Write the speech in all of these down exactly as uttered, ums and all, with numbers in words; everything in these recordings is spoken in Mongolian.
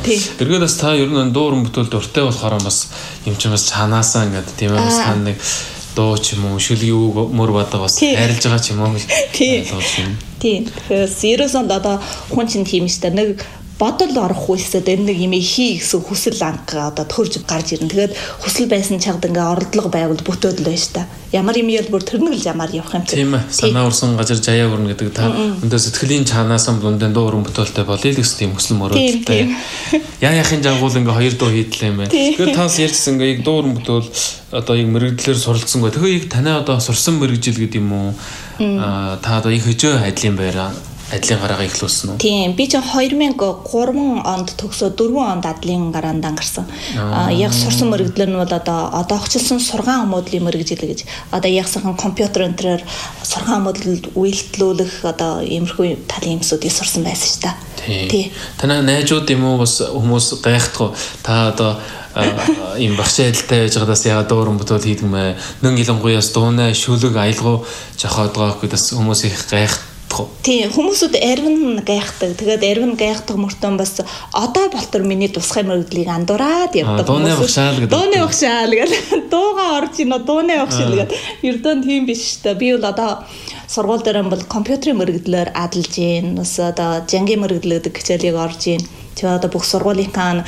Эргээд бас та ер нь дуу уран бүтээлд уртай болохоор бас юм ч бас чанаасаа ингээд тийм ээ бас нэг дуу ч юм уу шүлгийн үг мөр бадаг бас хайрлаж байгаа ч юм уу. Тийм. Тийм. Тэгэхээр ерөөсөө одоо хүн чинь тийм шүү дээ. Нэг бодол орох хүсэд энэ нэг юм хий гэсэн хүсэл анга одоо төрж гарч ирнэ. Тэгээд хүсэл байсан чагд ингээ оролдлого байвал бүтөөдөл байна шүү дээ. Ямар юм ял бүр тэрнэг л ямар явах юм тийм ээ. Санаа урсан газар жаяа хүрнэ гэдэг та өндөө сэтгэлийн чанаасаа дундын дуу уран бүтээлтэй болъё л гэсэн тийм хүсэл мөрөөдөлтэй. Яа яахын жагуул ингээ хоёр дуу хийдлээ юм байна. Тэгээд таас ярьсан ингээ яг дуу уран бүтээл одоо яг мэрэгдлэр суралцсан гоо. Тэгэхээр яг танай одоо сурсан мэрэгжил гэдэг юм уу? Аа та одоо их хөжөө хайдлын байраа адлын гараагаа эхлүүлсэн үү? Тийм. Би чинь two thousand three онд төгсөө four онд адлын гараандаа гарсан. Аа яг сурсан мэрэгдлэр нь бол одоо одоо огчлсон сургаан модулийн мэрэгжил гэж. Одоо яг сайхан компьютер энтрээр сургаан модулд үйлдэлүүлэх одоо иймэрхүү талын юмсуудыг сурсан байсан шүү дээ. Тий. Танай найзууд юм уу бас хүмүүс гайхдах уу? Та одоо ийм багш айлтай байж байгаадаас яагаад дуу уран бүтээл хийдэг мэ? Нэн илэнгуяас дуунаа шүлэг аялгау жохоод байгаа гэдээс хүмүүс их гайх. Тийм хүмүүсүүд арвин гайхдаг. Тэгээд арвин гайхдаг мөртөө бас одоо болтор миний тусгай мөрөдлийг андуураад явдаг. Дууны багшаал гэдэг. Дууны багшаал гэдэг. Дууга орж ийн дууны багшаал гэдэг. Ердөө тийм биш шүү дээ. Би бол одоо сургууль дээр бол компьютерийн мэрэгдлэр адалж ийн. Бас одоо жангийн мэрэгдэл гэдэг хичээлийг орж ийн. Тэгээ одоо бүх сургуулийнхаа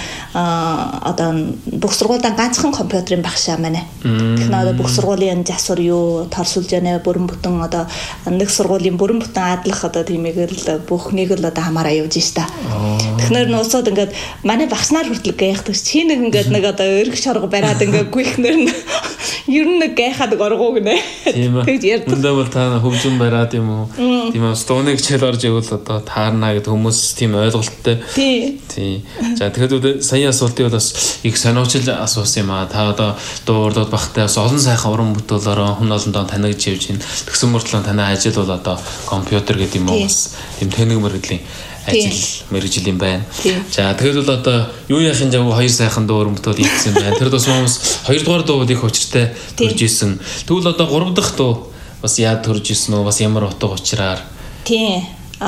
одоо бүх сургуультай ганцхан компьютерийн багшаа манай. Тэгэхээр одоо бүх сургуулийн засвар юу торсулж яана бүрэн бүтэн одоо нэг сургуулийн бүрэн бүтэн адлах одоо тиймээгээр л бүхнийг л одоо хамаараа явж штэ. Тэгэхээр нуусаад ингээд манай багш нар хүртэл гайхдаг. Чи нэг ингээд нэг одоо өргөх шорго бариад ингээд гүйхнэр нь ер нь нэг гайхаад оргоо гинэ. Тэгж ярьдаг. Үндэ бол та хөвжин бариад юм уу? Тийм үү? Дууны хичээл орж ивэл одоо таарна гэдэг хүмүүс тийм ойлголттой. Тий. За тэгэхээр сая асуултыг бас их сониучил асуусан юм аа. Та одоо дуу урдууд багтай бас олон сайхан уран бүтээлөөр хүн олондоо танигдж явж байна. Тэгсэн мөртлөө танай ажил бол одоо компьютер гэдэг юм уу бас тийм тэнэг мэрэгдлийн ажил мэрэгжил юм байна. За тэгэхээр бол одоо юу яахын жаг хоёр сайхан дуу уран бүтээл хийсэн байна. Тэр бас хүмүүс хоёрдугаар дуу их учиртай төрж исэн. Тэгвэл одоо гурав дахь дуу бас яад төрж исэн үү? Бас ямар утга учираар? Тий.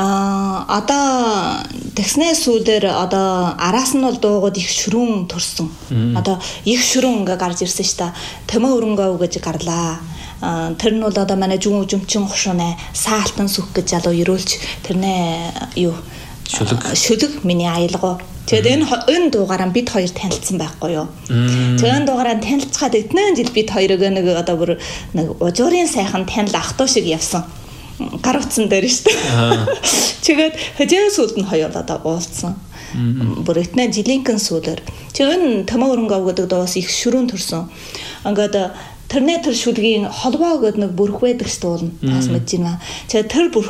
А одоо тэгснээ сүүдэр одоо араас нь бол дуугод их шүрүүн төрсөн. Одоо их шүрүүн ингээ гарч ирсэн ш та. Төмө өрөнгөө гэж гарлаа. Тэр нь бол одоо манай жүн жүмчин хушуунаа саалтан сүх гэж залуу ерөөлч тэрнээ юу шүлэг шүлэг миний аялгаа. Тэгээд энэ энэ дуугаараа бид хоёр танилцсан байхгүй юу? Тэгээд энэ дуугаараа танилцгаад эднэн жил бид хоёрыг нэг одоо бүр нэг ужуурын сайхан танил ахтуу шиг явсан. Гар утсан дээр шүү дээ. Тэгээд хэжээ сүлд нь хоёр одоо уулзсан. Бүр этнэ жилийнхэн сүлээр. Тэгээд төмө өрөнгөө гэдэг доос их шүрүүн төрсөн. Ингээд тэрнээ тэр шүлгийн холбоо гэдэг нэг бүрх байдаг шүү дээ. Таас мэдэж байна. Тэгээд тэр бүрх